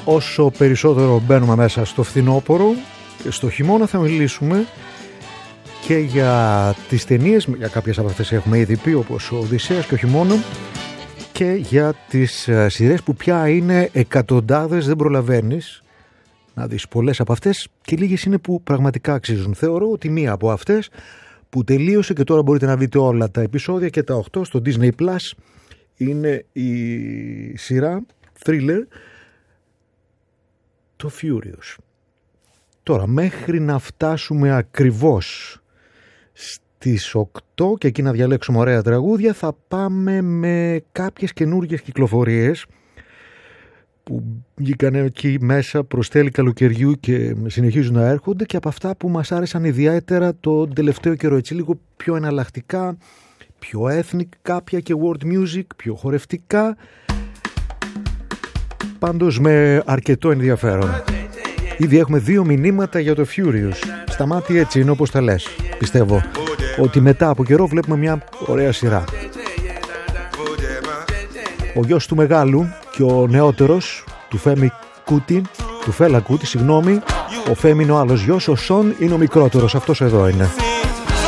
όσο περισσότερο μπαίνουμε μέσα στο φθινόπωρο, στο χειμώνα θα μιλήσουμε και για τις ταινίες, για κάποιες από αυτές έχουμε ήδη πει, όπως ο Οδυσσέας και όχι μόνο, και για τις σειρές που πια είναι εκατοντάδες, δεν προλαβαίνεις να δεις πολλές από αυτές και λίγες είναι που πραγματικά αξίζουν. Θεωρώ ότι μία από αυτές που τελείωσε και τώρα μπορείτε να δείτε όλα τα επεισόδια και τα 8 στο Disney Plus είναι η σειρά thriller το Furious. Τώρα μέχρι να φτάσουμε ακριβώς στις 8 και εκεί να διαλέξουμε ωραία τραγούδια θα πάμε με κάποιες καινούργιες κυκλοφορίες που βγήκαν εκεί μέσα προς τέλη καλοκαιριού και συνεχίζουν να έρχονται και από αυτά που μας άρεσαν ιδιαίτερα το τελευταίο καιρό, έτσι λίγο πιο εναλλακτικά, πιο ethnic κάποια και world music, πιο χορευτικά, πάντως με αρκετό ενδιαφέρον. Ήδη έχουμε 2 μηνύματα για το Furious. Στα μάτια έτσι είναι όπως τα λες. Πιστεύω ότι μετά από καιρό βλέπουμε μια ωραία σειρά. Ο γιος του μεγάλου και ο νεότερος του Φέμι Κούτι, του Φέλα Κούτι, συγγνώμη, ο Φέμι είναι ο άλλος γιος, ο Σον είναι ο μικρότερος, αυτός εδώ είναι.